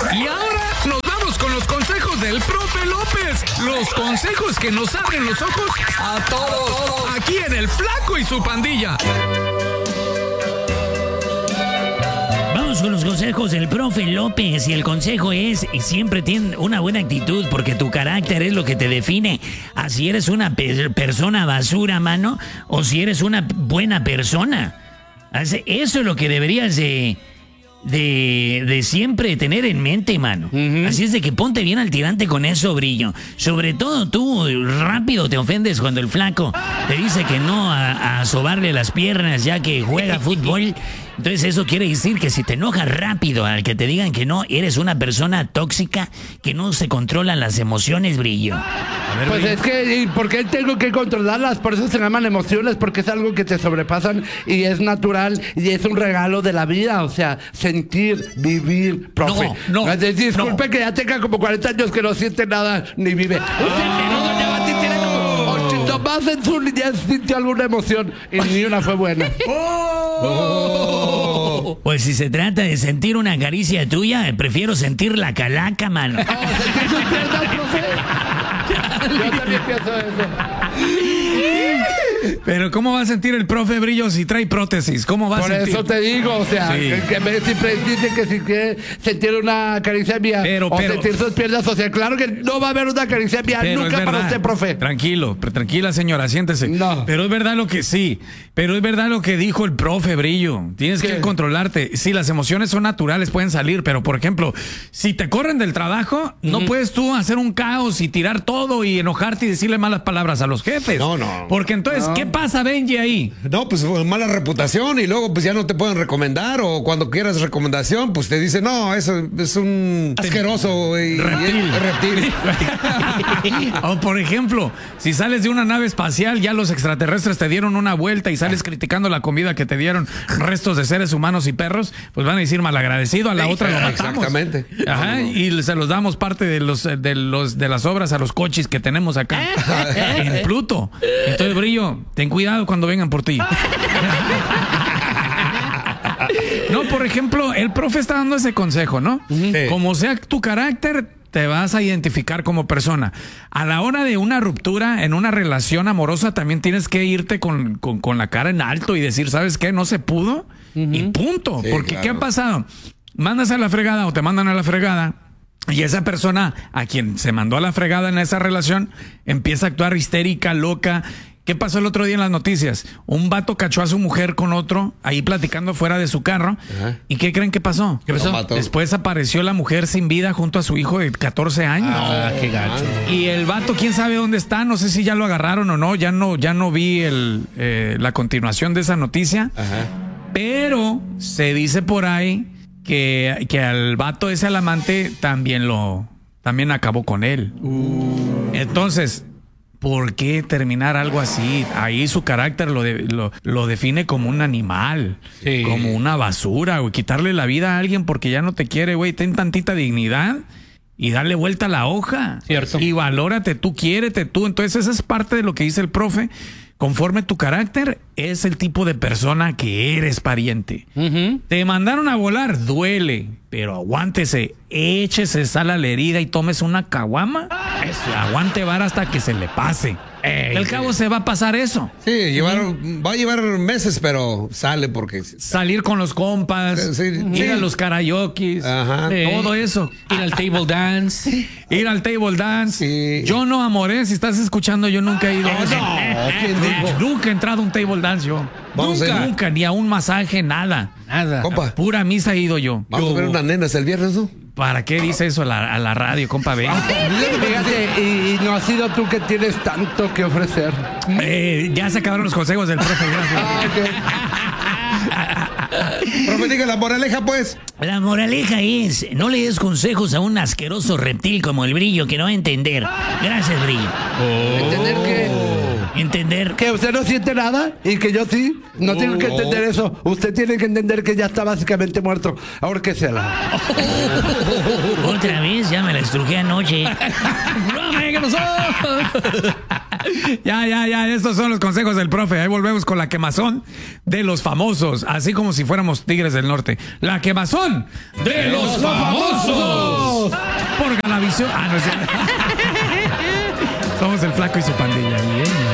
Y ahora nos vamos con los consejos del profe López. Los consejos que nos abren los ojos a todos. Aquí en El Flaco y su pandilla. Vamos con los consejos del profe López. Y el consejo es, siempre ten una buena actitud, porque tu carácter es lo que te define. Así eres una persona basura, mano, o si eres una buena persona. Eso es lo que deberías de siempre tener en mente, mano. Así es de que ponte bien al tirante con eso, Brillo. Sobre todo tú, rápido te ofendes cuando el flaco te dice que no a sobarle las piernas ya que juega fútbol. Entonces eso quiere decir que si te enojas rápido al que te digan que no, eres una persona tóxica que no se controlan las emociones, Brillo. Ver, pues es que, ¿por qué tengo que controlarlas? Por eso se llaman emociones, porque es algo que te sobrepasan y es natural y es un regalo de la vida. O sea, sentir, vivir, profe. Disculpe que ya tenga como 40 años que no siente nada ni vive. Tiene como 80 más en su niñez sintió alguna emoción y ni una fue buena. Pues si se trata de sentir una caricia tuya, prefiero sentir la calaca, mano. ¿Sentir sus piernas, profe? Yo también pienso eso. Pero ¿cómo va a sentir el profe Brillo si trae prótesis? ¿Cómo va a sentir? Por eso te digo, o sea, sí. que siempre dicen que si quiere sentir una caricia mía o sentir sus piernas, o sea, claro que no va a haber una caricia mía nunca para usted, profe. Tranquila señora, siéntese. No. Pero es verdad lo que dijo el profe Brillo. Tienes que controlarte. Sí, las emociones son naturales, pueden salir, pero por ejemplo, si te corren del trabajo, no puedes tú hacer un caos y tirar todo y enojarte y decirle malas palabras a los jefes. No. Porque entonces, ¿qué pasa, Benji, ahí? No, pues mala reputación y luego pues ya no te pueden recomendar o cuando quieras recomendación, pues te dicen, no, eso es un asqueroso y reptil. O por ejemplo, si sales de una nave espacial, ya los extraterrestres te dieron una vuelta y sales criticando la comida que te dieron restos de seres humanos y perros, pues van a decir malagradecido, a la otra lo matamos. Exactamente. Ajá, y se los damos parte de las obras a los coches que tenemos acá en Pluto. Entonces, Brillo, ten cuidado cuando vengan por ti. No, por ejemplo, el profe está dando ese consejo, ¿no? Sí. Como sea tu carácter, te vas a identificar como persona. A la hora de una ruptura en una relación amorosa, también tienes que irte con la cara en alto y decir, ¿sabes qué? No se pudo y punto. Sí, porque claro. ¿Qué ha pasado? Mandas a la fregada o te mandan a la fregada. Y esa persona a quien se mandó a la fregada en esa relación empieza a actuar histérica, loca. ¿Qué pasó el otro día en las noticias? Un vato cachó a su mujer con otro ahí platicando fuera de su carro. Ajá. ¿Y qué creen que pasó? ¿Qué pasó? Después apareció la mujer sin vida junto a su hijo de 14 años. Ah, qué gacho. Y el vato, quién sabe dónde está. No sé si ya lo agarraron o no. Ya no vi la continuación de esa noticia. Ajá. Pero se dice por ahí que al vato ese, al amante, también acabó con él. Entonces, ¿por qué terminar algo así? Ahí su carácter lo define como un animal, sí, como una basura, güey. Quitarle la vida a alguien porque ya no te quiere, güey. Ten tantita dignidad y darle vuelta a la hoja. Cierto. Y valórate tú, quiérete tú. Entonces, esa es parte de lo que dice el profe. Conforme tu carácter, es el tipo de persona que eres, pariente. Te mandaron a volar, duele, pero aguántese, échese sal a la herida y tomes una caguama. Aguante vara hasta que se le pase. Al cabo se va a pasar eso. Sí, va a llevar meses, pero sale porque... Salir con los compas, ir a los karaokes, todo eso. Ir al table dance. Ir al table dance. Sí. Yo no, amoré, si estás escuchando, yo nunca he ido a eso. Nunca he entrado a un table dance yo. Nunca, ni a un masaje, nada. Compa. A pura misa he ido yo. Vamos a ver unas nenas el viernes, ¿no? ¿Para qué dice eso a la radio, compa? Fíjate, y no has sido tú que tienes tanto que ofrecer. Ya se acabaron los consejos del profe, gracias. Profe, diga la moraleja, pues. La moraleja es, no le des consejos a un asqueroso reptil como el Brillo que no va a entender. Gracias, Brillo. ¿Entender qué? Entender que usted no siente nada y que yo sí. No tengo que entender eso. Usted tiene que entender que ya está básicamente muerto. Ahórquesela. Otra vez, ya me la estrujé anoche. Ya, estos son los consejos del profe. Ahí volvemos con la quemazón de los famosos, así como si fuéramos Tigres del Norte. La quemazón de los famosos. divorcio. Ah, no es cierto. Somos el Flaco y su pandilla. Bien.